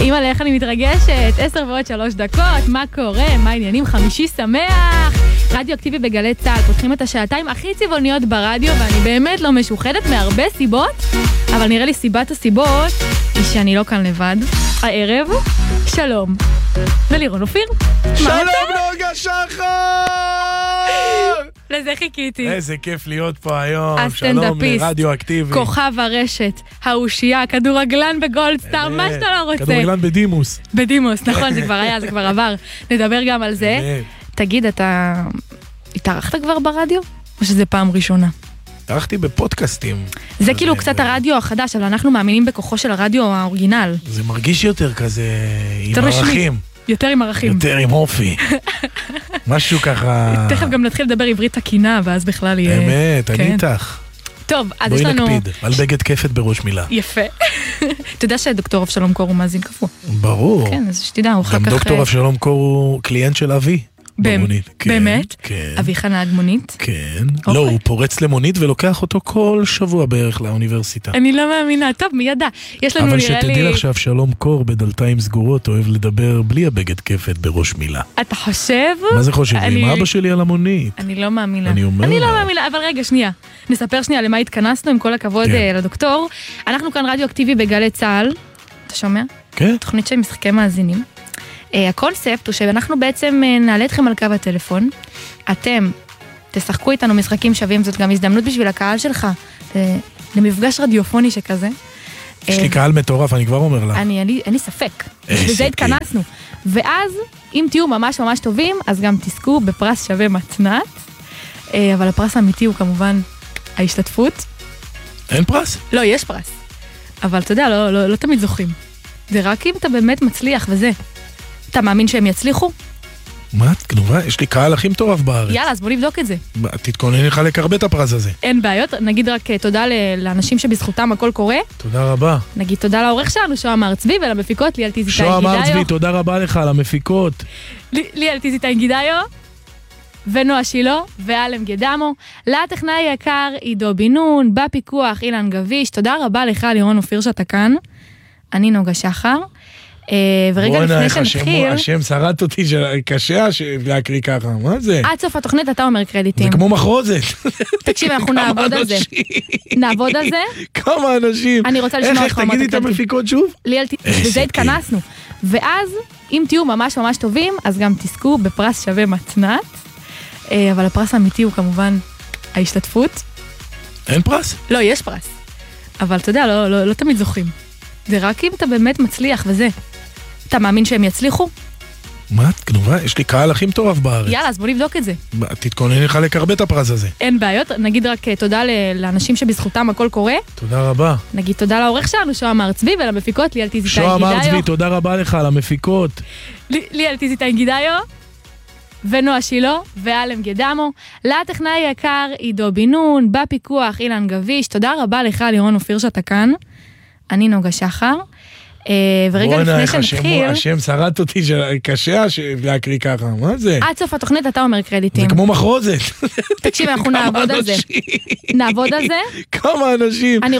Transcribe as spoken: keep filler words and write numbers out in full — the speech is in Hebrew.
אמא, איך אני מתרגשת, עשר ועוד שלוש דקות, מה קורה, מה העניינים, חמישי שמח, רדיו אקטיבי בגלי צהל, פותחים את השעתיים הכי צבעוניות ברדיו, ואני באמת לא משוחדת מהרבה סיבות, אבל נראה לי סיבת הסיבות היא שאני לא כאן לבד, הערב, שלום, ולירון אופיר. שלום נוגה שחר! לזה חיכיתי. איזה כיף להיות פה היום, שלום הסטנדאפיסט, לרדיו אקטיבי. כוכב הרשת, האושייה, כדורגלן בגולדסטאר, מה שאתה לא רוצה. כדורגלן בדימוס. בדימוס, נכון, זה כבר היה, זה כבר עבר. נדבר גם על זה. תגיד, אתה התארחת כבר ברדיו? או שזה פעם ראשונה? התארחתי בפודקאסטים. זה כאילו קצת הרדיו החדש, אבל אנחנו מאמינים בכוחו של הרדיו האורגינל. זה מרגיש יותר כזה עם יותר רשמי. ערכים. יותר עם ערכים. יותר עם אופי. משהו ככה... תכף גם נתחיל לדבר עברית תקינה, ואז בכלל יהיה... אמת, אני כן. איתך. טוב, אז יש בואי לנו... נקפיד, על בגד כפת בראש מילה. יפה. אתה יודע שדוקטור אבשלום קור הוא מאזין קבוע. ברור. כן, אז שתדע, הוא אחר כך... גם דוקטור אבשלום קור הוא קליינט של אבי. במונית. כן, באמת? כן. אביך נהג מונית? כן. לא, הוא פורץ למונית ולוקח אותו כל שבוע בערך לאוניברסיטה. אני לא מאמינה, טוב, מי ידע? יש לנו אבל נראה לי... שתדעי לך שאבשלום קור בדלתיים סגורות אוהב לדבר בלי הבגד כפת בראש מילה. אתה חושב? מה זה חושב? עם אבא שלי על המונית. אני לא מאמינה. אני אומר. אני לא מאמינה, אבל רגע, שנייה. נספר שנייה למה התכנסנו, עם כל הכבוד לדוקטור. אנחנו כאן רדיו אקטיבי בגלי צהל. אתה שומע? כן. תוכנית של משחקי מאזינים. הקונספט הוא שאנחנו בעצם נעלה אתכם על קו הטלפון, אתם תשחקו איתנו משחקים שווים, זאת גם הזדמנות בשביל הקהל שלך, למפגש רדיופוני שכזה. יש לי קהל מטורף, אני כבר אומר לה. אני, אין לי ספק, וזה התכנסנו. ואז, אם תהיו ממש ממש טובים, אז גם תזכו בפרס שווה מתנת, אבל הפרס האמיתי הוא כמובן ההשתתפות. אין פרס? לא, יש פרס. אבל אתה יודע, לא, לא, לא תמיד זוכים. זה רק אם אתה באמת מצליח וזה. אתה מאמין שהם יצליחו? מה את גנובה? יש לי קהל הכי מטורף בארץ. יאללה, אז בוא נבדוק את זה. תתכונני לחלק הרבה את הפרס הזה. אין בעיות, נגיד רק תודה לאנשים שבזכותם הכל קורה. תודה רבה. נגיד תודה לעורך שלנו, שוהם הר-צבי, ולמפיקות ליאל טיזיטאי גידיו. שוהם הר-צבי, תודה רבה לך על המפיקות. ליאל טיזיטאי גידיו, ונועה שילה, ואלם גדמו. לטכנאי היקר עידו בינון, בפיקוח אילן גביש. תודה רבה לך לירון אופיר שאתה כאן. אני נוגה שחר. ורגע לפני שנתחיל... השם שרת אותי שקשה להקריא ככה, מה זה? עד סוף התוכנית אתה אומר קרדיטים. זה כמו מחרוזת. תקשיב, אנחנו נעבוד על זה. נעבוד על זה. כמה אנשים. אני רוצה לשמוע אותך. איך, תגידי את המפיקות שוב? וזה התכנסנו. ואז, אם תהיו ממש ממש טובים, אז גם תזכו בפרס שווה מתנת. אבל הפרס האמיתי הוא כמובן ההשתתפות. אין פרס? לא, יש פרס. אבל אתה יודע, לא, לא, לא תמיד זוכים. זה רק אם אתה באמת מצליח וזה. אתה מאמין שהם יצליחו? מה את גנובה? יש לי קהל הכי מטורף בארץ. יאללה, אז בוא נבדוק את זה. תתכונני לחלק הרבה את הפרס הזה. אין בעיות, נגיד רק תודה לאנשים שבזכותם הכל קורה. תודה רבה. נגיד תודה לעורך שלנו, שוהם הר-צבי, ולמפיקות ליאל טיזיטאי גידיו. שוהם הר-צבי, תודה רבה לך על המפיקות. ליאל טיזיטאי גידיו, ונועה שילה, ואלם גדמו. לטכנאי היקר עידו בינון, בפיקוח אילן גביש. תודה רבה לך לירון אופיר שאתה כאן. אני נוגה שחר, ורגע לפני שנתחיל... השם שרת אותי שקשה להקריא ככה, מה זה? עד סוף התוכנית אתה אומר קרדיטים. זה כמו מחרוזת. תקשיב, אנחנו נעבוד על זה. נעבוד על זה. כמה אנשים.